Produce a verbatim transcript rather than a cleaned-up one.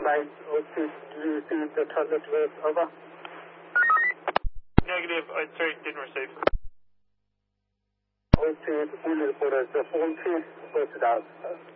flight O two, do you receive the target was over? Negative, uh, sorry, didn't receive. O two, only reported the phone two, posted out.